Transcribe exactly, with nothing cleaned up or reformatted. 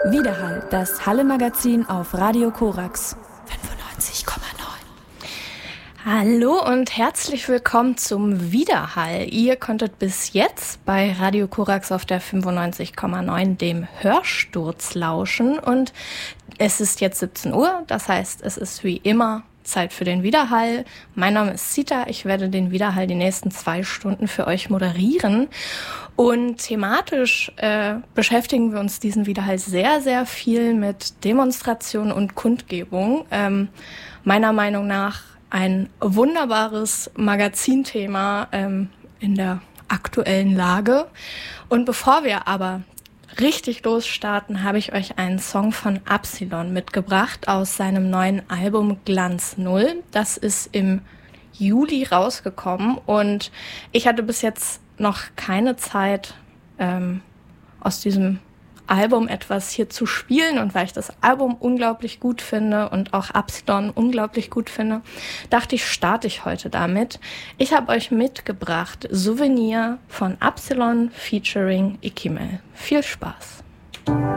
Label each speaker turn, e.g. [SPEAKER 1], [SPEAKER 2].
[SPEAKER 1] Widerhall, das Halle-Magazin auf Radio Korax fünfundneunzig Komma neun.
[SPEAKER 2] Hallo und herzlich willkommen zum Widerhall. Ihr konntet bis jetzt bei Radio Korax auf der fünfundneunzig Komma neun dem Hörsturz lauschen und es ist jetzt siebzehn Uhr, das heißt, es ist wie immer Zeit für den Widerhall. Mein Name ist Zita, ich werde den Widerhall die nächsten zwei Stunden für euch moderieren. Und thematisch äh, beschäftigen wir uns diesen Widerhall sehr, sehr viel mit Demonstrationen und Kundgebung. Ähm, meiner Meinung nach ein wunderbares Magazinthema ähm, in der aktuellen Lage. Und bevor wir aber richtig losstarten, habe ich euch einen Song von Absilon mitgebracht aus seinem neuen Album Glanz Null. Das ist im Juli rausgekommen und ich hatte bis jetzt noch keine Zeit, ähm, aus diesem Album etwas hier zu spielen, und weil ich das Album unglaublich gut finde und auch Absilon unglaublich gut finde, dachte ich, starte ich heute damit. Ich habe euch mitgebracht Souvenir von Absilon featuring Ikimel. Viel Spaß!